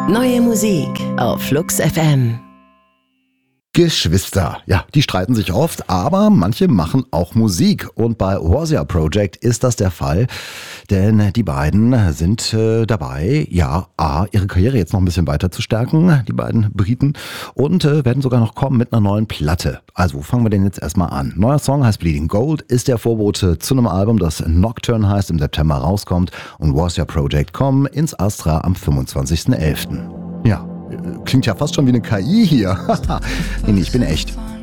Neue Musik auf Flux FM. Geschwister, ja, die streiten sich oft, aber manche machen auch Musik. Und bei Warsia Project ist das der Fall, denn die beiden sind dabei, ihre Karriere jetzt noch ein bisschen weiter zu stärken, die beiden Briten, und werden sogar noch kommen mit einer neuen Platte. Also, wo fangen wir denn jetzt erstmal an? Neuer Song heißt Bleeding Gold, ist der Vorbote zu einem Album, das Nocturne heißt, im September rauskommt, und Warsia Project kommen ins Astra am 25.11. Ja. Klingt ja fast schon wie eine KI hier. Nee, ich bin echt.